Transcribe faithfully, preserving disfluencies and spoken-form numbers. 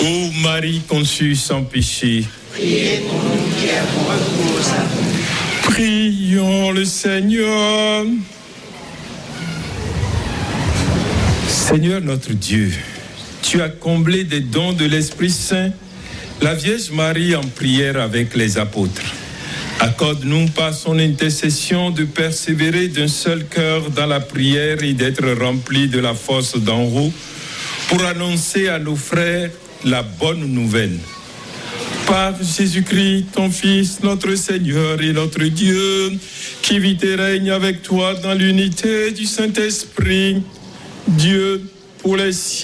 Ô Marie conçue sans péché, priez pour nous qui avons recours à vous. prions le Seigneur. Seigneur notre Dieu, tu as comblé des dons de l'Esprit Saint la Vierge Marie en prière avec les apôtres. Accorde-nous par son intercession de persévérer d'un seul cœur dans la prière et d'être remplis de la force d'en haut pour annoncer à nos frères la bonne nouvelle. Par Jésus-Christ, ton Fils, notre Seigneur et notre Dieu, qui vit et règne avec toi dans l'unité du Saint-Esprit, Dieu pour les siècles.